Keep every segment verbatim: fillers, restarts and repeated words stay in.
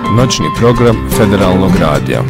Noćni program Federalnog radija.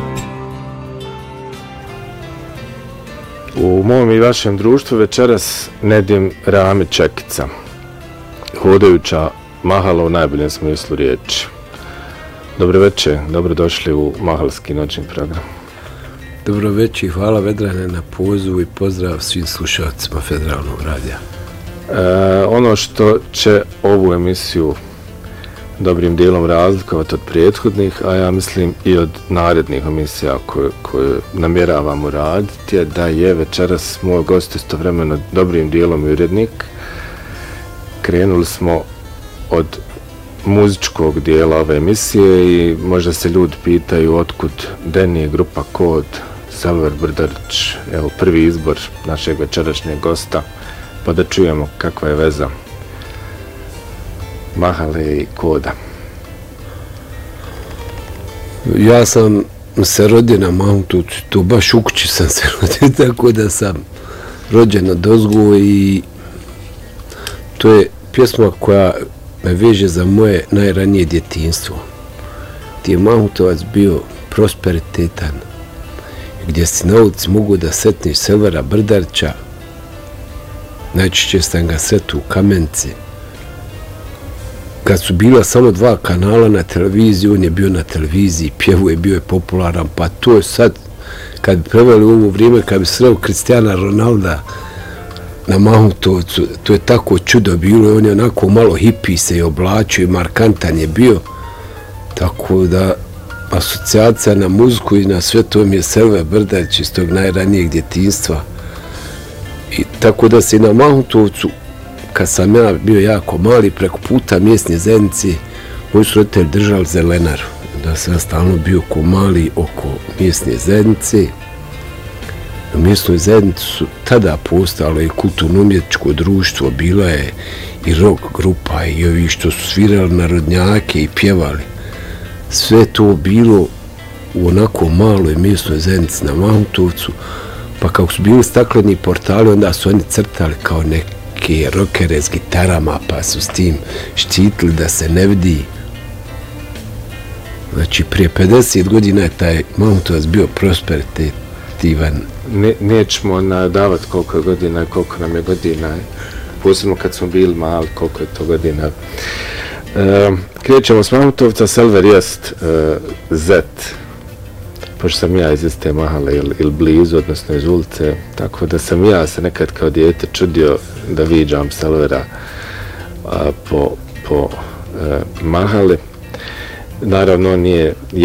U mom i vašem društvu večeras Nedim Rami Čekica, hodajuća mahala u najboljem smislu riječi. Dobro večer, dobrodošli u mahalski noćni program. Dobro večer, hvala Vedrane na pozivu i pozdrav svim slušalcima Federalnog radija. E, ono što će ovu emisiju dobrim dijelom razlikovati od prethodnih, a ja mislim i od narednih emisija koje, koje namjeravamo raditi, je da je večeras moj gost istovremeno dobrim dijelom i urednik. Krenuli smo od muzičkog dijela ove emisije i možda se ljudi pitaju otkud Denije, grupa Kod, Selver Brdarić, evo prvi izbor našeg večerašnjeg gosta, pa da čujemo kakva je veza Mahale i Koda. Ja sam se rodio na Mahutovcu, to baš u kući sam se rodio, tako da sam rođen na dozgu i to je pjesma koja me veže za moje najranije djetinjstvo. Gdje je Mahutovac bio prosperitetan, gdje si na ulici mogu da setniš Selvera Brdarića, najčešće sam ga sretao u Kamenici. Kad su bila samo dva kanala na televiziji, on je bio na televiziji, pjevo je, bio je popularan, pa to je sad, kad bi preveli u ovo vrijeme, kad bi sreo Cristiana Ronalda na Mahutovcu, to je tako čudo bilo, on je onako malo hippie se i oblačio i markantan je bio, tako da asocijacija na muziku i na sve to mi je Selver Brdarić iz tog najranijeg djetinjstva. I tako da se i na Mahutovcu, kad sam ja bio jako mali, preko puta mjesne zajednice, moji su roditelji držali zelenaru. Da sam stalno bio ko mali oko mjesne zajednice. U mjesnoj zajednici su tada postalo i kulturno-umjetničko društvo, bila je i rock grupa i ovi što su svirali narodnjake i pjevali. Sve to bilo u onako maloj mjesnoj zajednici na Mahutovcu, pa kako su bili stakleni portali, onda su oni crtali kao neke rokere s gitarama, pa su s tim štitili da se ne vidi. Znači, prije pedeset godina je taj Mahutovac bio prosperitativan. Ne, nećemo nadavati koliko je godina i koliko nam je godina, posebno kad smo bili mali, koliko je to godina. E, krećemo s Mahutovca, Selver jest e, Z, pošto sam ja iz iste Mahale ili, ili blizu, odnosno iz ulice, tako da sam ja se nekad kao dijete čudio da viđam Selvera a, po, po e, Mahali. Naravno, on nije